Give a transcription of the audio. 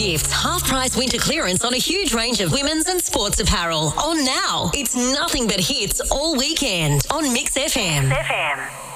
Gifts half-price winter clearance on a huge range of women's and sports apparel. On now. It's nothing but hits all weekend on Mix FM.